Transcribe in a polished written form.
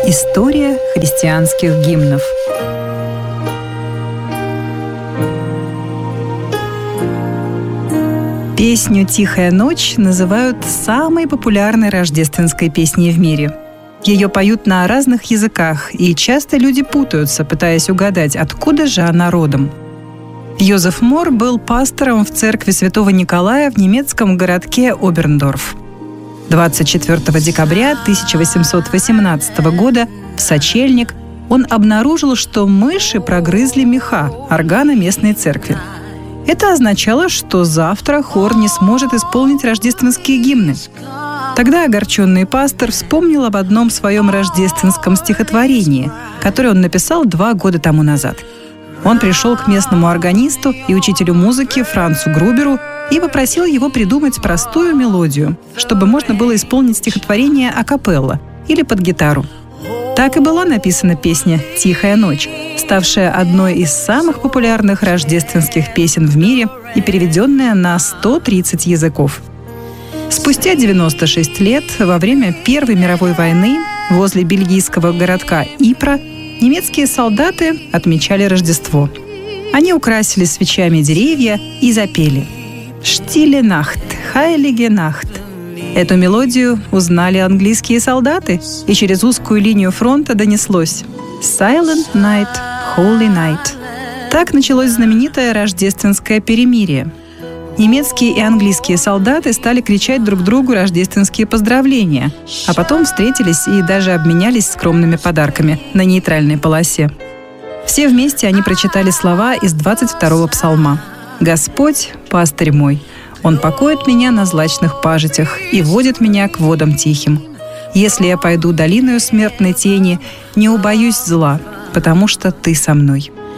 История христианских гимнов. Песню «Тихая ночь» называют самой популярной рождественской песней в мире. Ее поют на разных языках, и часто люди путаются, пытаясь угадать, откуда же она родом. Йозеф Мор был пастором в церкви Святого Николая в немецком городке Оберндорф. 24 декабря 1818 года в сочельник он обнаружил, что мыши прогрызли меха органа местной церкви. Это означало, что завтра хор не сможет исполнить рождественские гимны. Тогда огорченный пастор вспомнил об одном своем рождественском стихотворении, которое он написал 2 года тому назад. Он пришел к местному органисту и учителю музыки Францу Груберу и попросил его придумать простую мелодию, чтобы можно было исполнить стихотворение акапелла или под гитару. Так и была написана песня «Тихая ночь», ставшая одной из самых популярных рождественских песен в мире и переведенная на 130 языков. Спустя 96 лет, во время Первой мировой войны, возле бельгийского городка Ипра, немецкие солдаты отмечали Рождество. Они украсили свечами деревья и запели «Stille Nacht, Heilige Nacht». Эту мелодию узнали английские солдаты, и через узкую линию фронта донеслось «Silent Night, Holy Night». Так началось знаменитое рождественское перемирие. Немецкие и английские солдаты стали кричать друг другу рождественские поздравления, а потом встретились и даже обменялись скромными подарками на нейтральной полосе. Все вместе они прочитали слова из 22-го псалма: «Господь, пастырь мой, Он покоит меня на злачных пажитях и водит меня к водам тихим. Если я пойду долиною смертной тени, не убоюсь зла, потому что Ты со мной.